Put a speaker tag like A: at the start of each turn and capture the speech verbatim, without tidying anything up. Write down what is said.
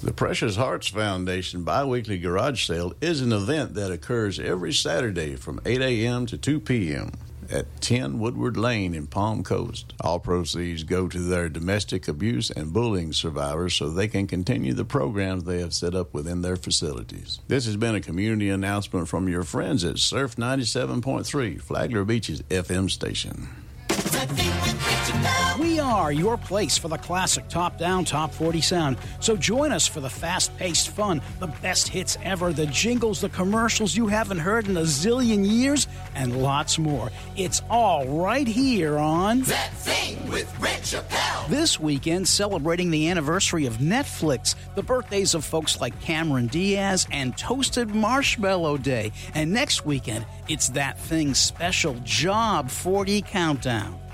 A: The Precious Hearts Foundation biweekly garage sale is an event that occurs every Saturday from eight a.m. to two p.m. at ten Woodward Lane in Palm Coast. All proceeds go to their domestic abuse and bullying survivors so they can continue the programs they have set up within their facilities. This has been a community announcement from your friends at Surf ninety-seven point three, Flagler Beach's F M station.
B: We are your place for the classic top-down, top forty sound. So join us for the fast-paced fun, the best hits ever, the jingles, the commercials you haven't heard in a zillion years, and lots more. It's all right here on
C: That Thing with Rich Chappelle.
B: This weekend, celebrating the anniversary of Netflix, the birthdays of folks like Cameron Diaz, and Toasted Marshmallow Day. And next weekend, it's That Thing's special Job forty countdown.